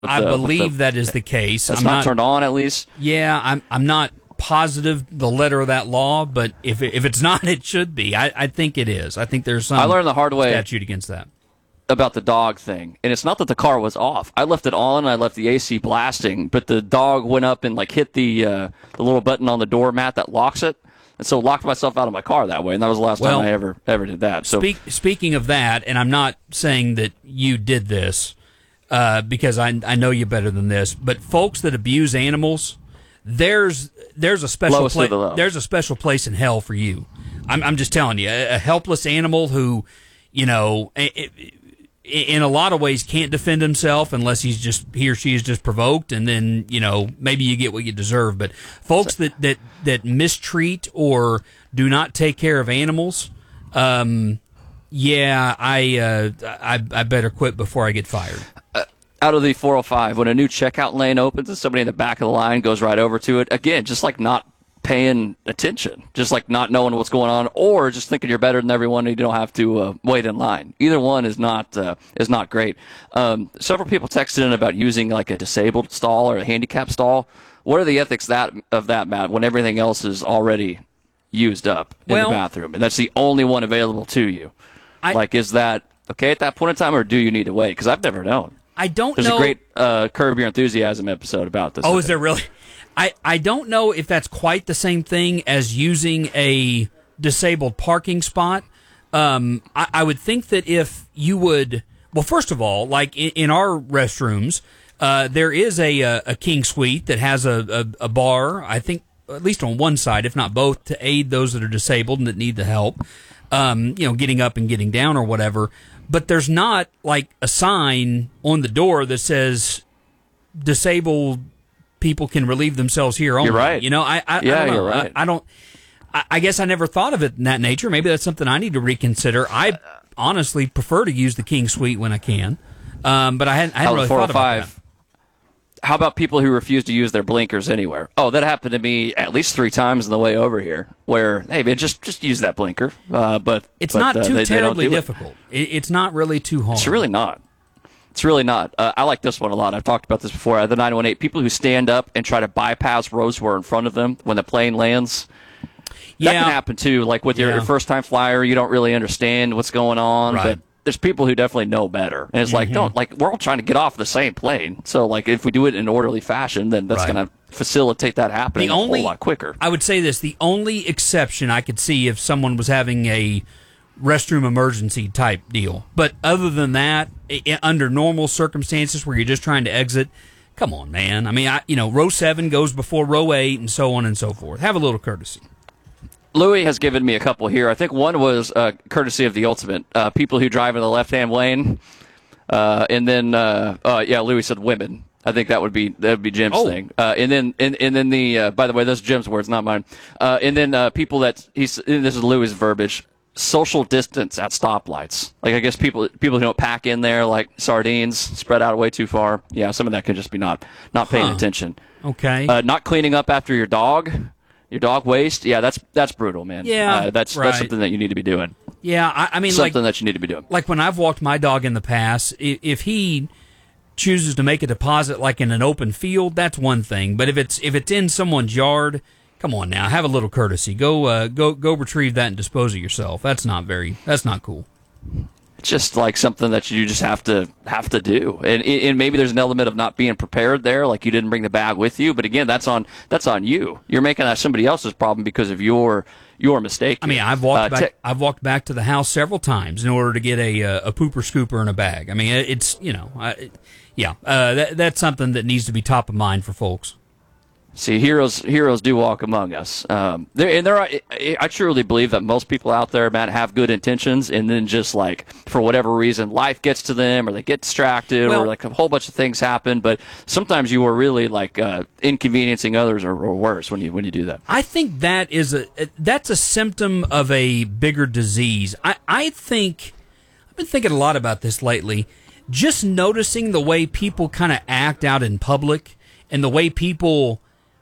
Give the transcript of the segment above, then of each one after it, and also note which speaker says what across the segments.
Speaker 1: I believe that is the case.
Speaker 2: That's not turned on, at least.
Speaker 1: Yeah, I'm not positive the letter of that law, but if it's not, it should be. I think it is. I think there's some
Speaker 2: I learned the hard way
Speaker 1: statute against that.
Speaker 2: About the dog thing, and it's not that the car was off. I left it on, I left the AC blasting, but the dog went up and like hit the little button on the doormat that locks it, and so locked myself out of my car that way. And that was the last time I ever did that. So
Speaker 1: speaking of that, and I'm not saying that you did this because I know you better than this, but folks that abuse animals, there's a special place. There's a special place in hell for you. I'm just telling you, a helpless animal who, you know, in a lot of ways can't defend himself unless he or she is just provoked, and then, you know, maybe you get what you deserve. But folks that mistreat or do not take care of animals, I better quit before I get fired.
Speaker 2: Out of the 405, when a new checkout lane opens and somebody in the back of the line goes right over to it, again, just like not paying attention, just like not knowing what's going on, or just thinking you're better than everyone and you don't have to wait in line. Either one is not great. Several people texted in about using like a disabled stall or a handicap stall. What are the ethics of that, Matt, when everything else is already used up in the bathroom and that's the only one available to you? Is that okay at that point in time, or do you need to wait? Because I've never known.
Speaker 1: I don't know.
Speaker 2: There's a great Curb Your Enthusiasm episode about this.
Speaker 1: Oh, is there really? I don't know if that's quite the same thing as using a disabled parking spot. I would think that if you would, well, first of all, like in our restrooms, there is a king suite that has a bar, I think, at least on one side, if not both, to aid those that are disabled and that need the help, getting up and getting down or whatever. But there's not like a sign on the door that says disabled people can relieve themselves here only.
Speaker 2: You're right.
Speaker 1: You know, I don't know.
Speaker 2: You're right.
Speaker 1: I guess I never thought of it in that nature. Maybe that's something I need to reconsider. I honestly prefer to use the king suite when I can, but I hadn't really thought about that.
Speaker 2: How about people who refuse to use their blinkers anywhere? Oh, that happened to me at least 3 times on the way over here. Where, hey man, just use that blinker. But
Speaker 1: it's not too terribly difficult. It's not really too hard.
Speaker 2: It's really not. It's really not. I like this one a lot. I've talked about this before. The 918, people who stand up and try to bypass rows who are in front of them when the plane lands. That can happen too. Like with your first-time flyer, you don't really understand what's going on.
Speaker 1: Right.
Speaker 2: But there's people who definitely know better. And it's we're all trying to get off the same plane. So, like, if we do it in an orderly fashion, then that's going to facilitate that happening a whole lot quicker.
Speaker 1: I would say this. The only exception I could see if someone was having a restroom emergency type deal. But other than that, under normal circumstances where you're just trying to exit, come on, man. I mean, row 7 goes before row 8 and so on and so forth. Have a little courtesy.
Speaker 2: Louis has given me a couple here. I think one was courtesy of the Ultimate. People who drive in the left-hand lane. And then, Louis said women. I think that would be Jim's thing. And then the, by the way, those are Jim's words, not mine. And then people this is Louis' verbiage, social distance at stoplights. Like, I guess people who don't pack in there like sardines, spread out way too far. Yeah, some of that could just be not paying attention.
Speaker 1: Okay.
Speaker 2: Not cleaning up after your dog waste. Yeah, that's brutal, man.
Speaker 1: Yeah,
Speaker 2: that's something that you need to be doing.
Speaker 1: Yeah, I mean,
Speaker 2: something that you need to be doing.
Speaker 1: Like when I've walked my dog in the past, if he chooses to make a deposit like in an open field, that's one thing. But if it's in someone's yard, come on now, have a little courtesy. Go retrieve that and dispose of yourself. That's not cool.
Speaker 2: It's just like something that you just have to do, and maybe there's an element of not being prepared there, like you didn't bring the bag with you. But again, that's on you. You're making that somebody else's problem because of your mistake.
Speaker 1: I mean, I've walked back to the house several times in order to get a pooper scooper and a bag. I mean, it's that's something that needs to be top of mind for folks.
Speaker 2: See, heroes do walk among us. I truly believe that most people out there, Matt, have good intentions, and then just like for whatever reason, life gets to them, or they get distracted, or like a whole bunch of things happen. But sometimes you are really like inconveniencing others, or worse when you do that.
Speaker 1: I think that's a symptom of a bigger disease. I think I've been thinking a lot about this lately. Just noticing the way people kind of act out in public, and the way people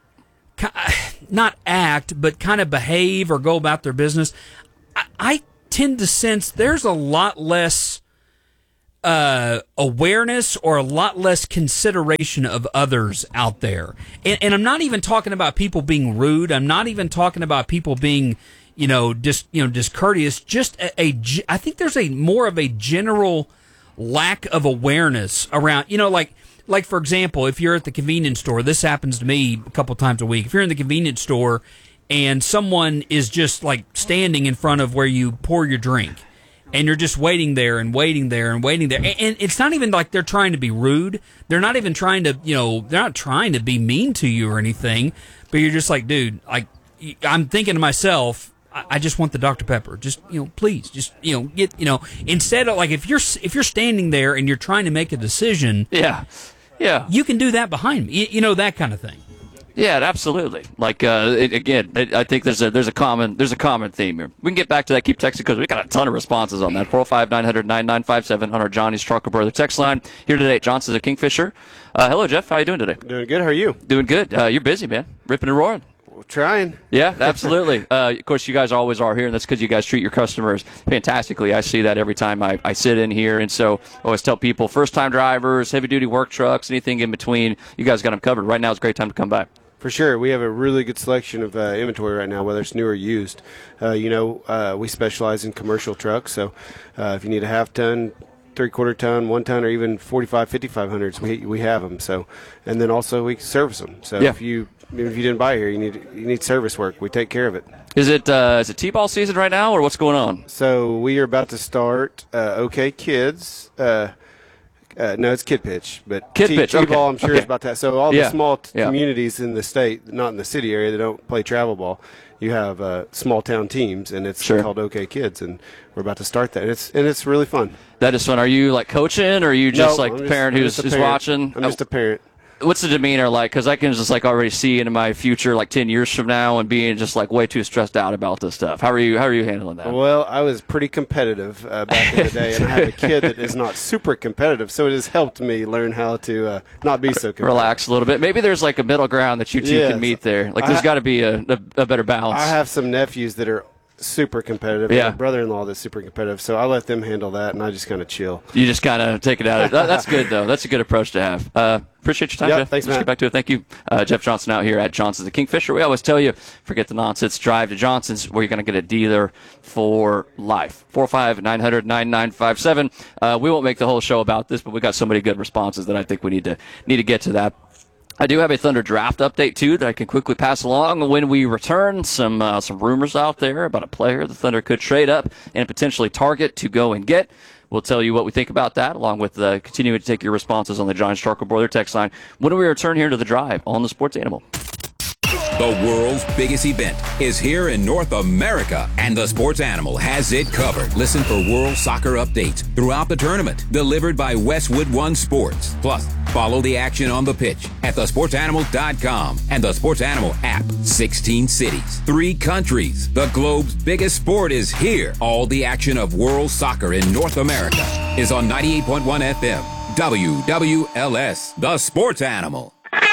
Speaker 1: not act, but kind of behave or go about their business, I tend to sense there's a lot less awareness or a lot less consideration of others out there. And I'm not even talking about people being rude. I'm not even talking about people being, discourteous. I think there's more of a general lack of awareness around, like for example, if you're at the convenience store, this happens to me a couple times a week. If you're in the convenience store and someone is just like standing in front of where you pour your drink, and you're just waiting there and waiting there and waiting there. And it's not even like they're trying to be rude. They're not even trying to, they're not trying to be mean to you or anything. But you're just like, dude, I'm thinking to myself, I just want the Dr. Pepper. Just, please, just, instead of like, if you're standing there and you're trying to make a decision.
Speaker 2: Yeah.
Speaker 1: You can do that behind me. That kind of thing.
Speaker 2: Yeah, absolutely. Like I think there's a common theme here. We can get back to that. Keep texting because we got a ton of responses on that. 405-900-9957 on our Johnny's Trucker Brother text line. Here today at Johnson's at Kingfisher. Hello, Jeff. How you doing today?
Speaker 3: Doing good. How are you?
Speaker 2: Doing good. You're busy, man. Ripping and roaring.
Speaker 3: We're trying.
Speaker 2: Yeah, absolutely. Of course, you guys always are here, and that's because you guys treat your customers fantastically. I see that every time I sit in here, and so I always tell people, first-time drivers, heavy-duty work trucks, anything in between, you guys got them covered. Right now is a great time to come by.
Speaker 3: For sure. We have a really good selection of inventory right now, whether it's new or used. We specialize in commercial trucks, so if you need a half-ton, three-quarter ton, 1 ton, or even 45, 5500s, we have them. So, and then also we service them. So if you didn't buy here, you need service work. We take care of it.
Speaker 2: Is it T-ball season right now, or what's going on?
Speaker 3: So we are about to start OK Kids. No, it's Kid Pitch, but
Speaker 2: Pitch.
Speaker 3: T-ball, I'm sure is about that. So all the small communities in the state, not in the city area, that don't play travel ball, you have small town teams, and it's called OK Kids, and we're about to start that. It's really fun.
Speaker 2: That is fun. Are you like coaching, or are you just a parent who's watching?
Speaker 3: I'm just a parent.
Speaker 2: What's the demeanor like? Because I can just already see into my future 10 years from now and being just way too stressed out about this stuff. How are you handling that?
Speaker 3: Well, I was pretty competitive back in the day, and I have a kid that is not super competitive, so it has helped me learn how to not be so competitive.
Speaker 2: Relax a little bit. Maybe there's a middle ground that you two can meet there. There's got to be a better balance.
Speaker 3: I have some nephews that are super competitive.
Speaker 2: Yeah.
Speaker 3: My brother-in-law that's super competitive, so I let them handle that, and I just kind of chill.
Speaker 2: You just kind of take it out. That's good, though. That's a good approach to have. Appreciate your time, Jeff.
Speaker 3: Thanks,
Speaker 2: Let's
Speaker 3: Matt.
Speaker 2: get back to it. Thank you. Jeff Johnson out here at Johnson's at Kingfisher. We always tell you, forget the nonsense. Drive to Johnson's where you're going to get a dealer for life. 405-900-9957. We won't make the whole show about this, but we got so many good responses that I think we need to get to that. I do have a Thunder draft update, too, that I can quickly pass along. When we return, some rumors out there about a player the Thunder could trade up and potentially target to go and get. We'll tell you what we think about that, along with continuing to take your responses on the Johnny's Trucker Brother text line when we return here to the drive on the Sports Animal.
Speaker 4: The world's biggest event is here in North America, and the Sports Animal has it covered. Listen for World Soccer updates throughout the tournament, delivered by Westwood One Sports. Plus, follow the action on the pitch at thesportsanimal.com and the Sports Animal app. 16 cities, 3 countries. The globe's biggest sport is here. All the action of World Soccer in North America is on 98.1 FM. WWLS, the Sports Animal.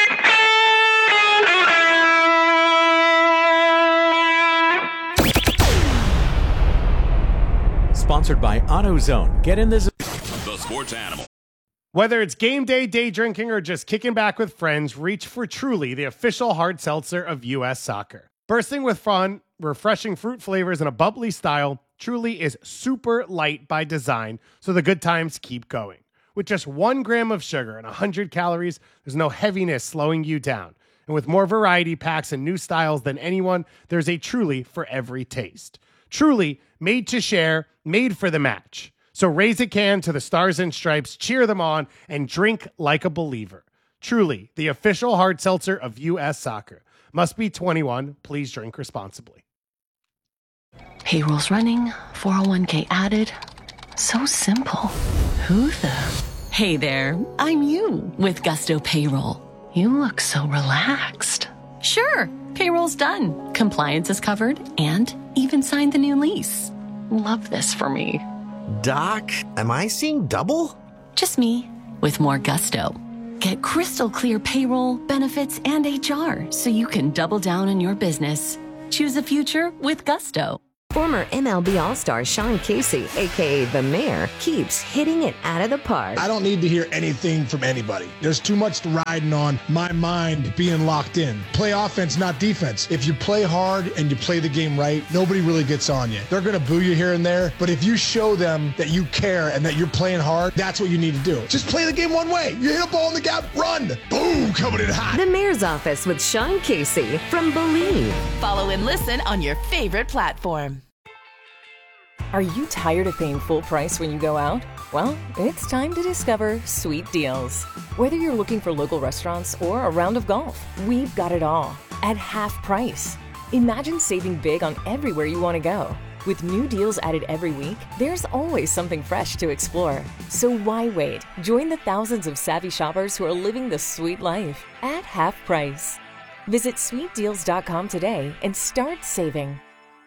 Speaker 5: Sponsored by AutoZone. Get in the
Speaker 4: Sports Animal.
Speaker 6: Whether it's game day, day drinking, or just kicking back with friends, reach for Truly, the official hard seltzer of U.S. Soccer. Bursting with fun, refreshing fruit flavors, and a bubbly style, Truly is super light by design, so the good times keep going. With just 1 gram of sugar and 100 calories, there's no heaviness slowing you down. And with more variety packs and new styles than anyone, there's a Truly for every taste. Truly, made to share, made for the match. So raise a can to the Stars and Stripes, cheer them on, and drink like a believer. Truly, the official hard seltzer of U.S. Soccer. Must be 21. Please drink responsibly.
Speaker 7: Payroll's running, 401k added. So simple. Who the? Hey there, I'm you with Gusto Payroll. You look so relaxed. Sure, payroll's done. Compliance is covered and even signed the new lease. Love this for me.
Speaker 8: Doc, am I seeing double?
Speaker 7: Just me with more gusto. Get crystal clear payroll, benefits, and HR so you can double down on your business. Choose a future with Gusto.
Speaker 9: Former MLB All-Star Sean Casey, a.k.a. The Mayor, keeps hitting it out of the park.
Speaker 10: I don't need to hear anything from anybody. There's too much riding on my mind being locked in. Play offense, not defense. If you play hard and you play the game right, nobody really gets on you. They're going to boo you here and there, but if you show them that you care and that you're playing hard, that's what you need to do. Just play the game one way. You hit a ball in the gap, run. Boom, coming in hot.
Speaker 9: The Mayor's Office with Sean Casey from Believe.
Speaker 11: Follow and listen on your favorite platform.
Speaker 12: Are you tired of paying full price when you go out? Well, it's time to discover Sweet Deals. Whether you're looking for local restaurants or a round of golf, we've got it all at half price. Imagine saving big on everywhere you want to go. With new deals added every week, there's always something fresh to explore. So why wait? Join the thousands of savvy shoppers who are living the sweet life at half price. Visit sweetdeals.com today and start saving.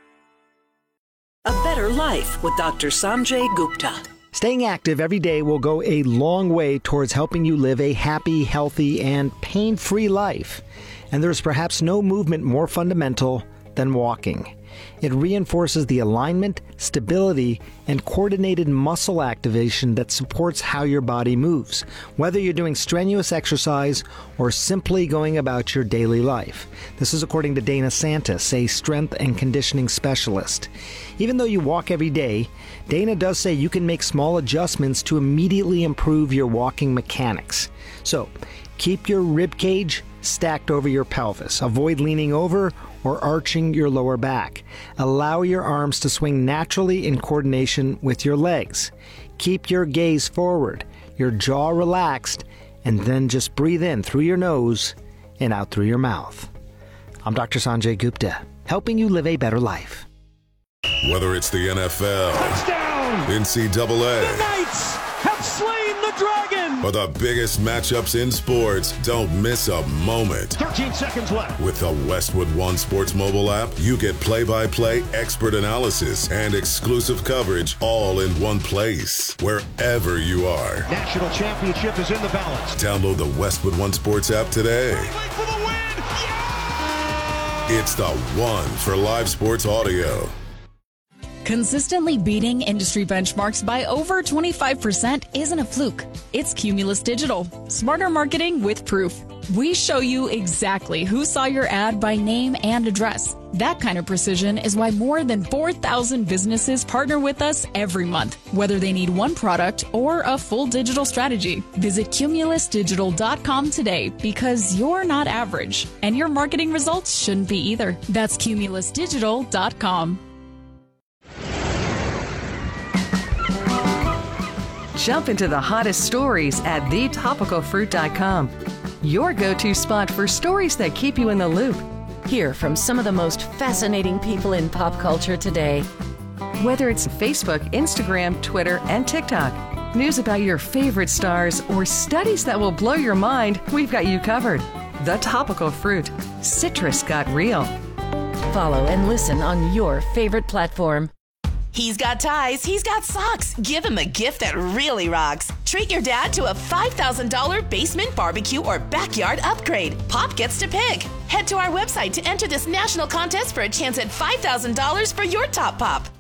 Speaker 13: A better life with Dr. Sanjay Gupta.
Speaker 14: Staying active every day will go a long way towards helping you live a happy, healthy, and pain-free life. And there's perhaps no movement more fundamental than walking. It reinforces the alignment, stability, and coordinated muscle activation that supports how your body moves, whether you're doing strenuous exercise or simply going about your daily life. This is according to Dana Santis, a strength and conditioning specialist. Even though you walk every day, Dana does say you can make small adjustments to immediately improve your walking mechanics. So, keep your rib cage stacked over your pelvis. Avoid leaning over or arching your lower back. Allow your arms to swing naturally in coordination with your legs. Keep your gaze forward, your jaw relaxed, and then just breathe in through your nose and out through your mouth. I'm Dr. Sanjay Gupta, helping you live a better life.
Speaker 15: Whether it's the NFL, touchdown, NCAA,
Speaker 16: the Knights have slain the dragon,
Speaker 15: or the biggest matchups in sports, don't miss a moment.
Speaker 16: 13 seconds left.
Speaker 15: With the Westwood One Sports mobile app, you get play-by-play expert analysis and exclusive coverage all in one place, wherever you are.
Speaker 16: National championship is in the balance.
Speaker 15: Download the Westwood One Sports app today.
Speaker 16: For the win! Yeah!
Speaker 15: It's the one for live sports audio.
Speaker 17: Consistently beating industry benchmarks by over 25% isn't a fluke. It's Cumulus Digital. Smarter marketing with proof. We show you exactly who saw your ad by name and address. That kind of precision is why more than 4,000 businesses partner with us every month, whether they need one product or a full digital strategy. Visit cumulusdigital.com today because you're not average, and your marketing results shouldn't be either. That's cumulusdigital.com.
Speaker 18: Jump into the hottest stories at thetopicalfruit.com. Your go-to spot for stories that keep you in the loop.
Speaker 7: Hear from some of the most fascinating people in pop culture today.
Speaker 18: Whether it's Facebook, Instagram, Twitter, and TikTok, news about your favorite stars, or studies that will blow your mind, we've got you covered. The Topical Fruit. Citrus got real.
Speaker 7: Follow and listen on your favorite platform.
Speaker 11: He's got ties, he's got socks. Give him a gift that really rocks. Treat your dad to a $5,000 basement barbecue or backyard upgrade. Pop gets to pick. Head to our website to enter this national contest for a chance at $5,000 for your top pop.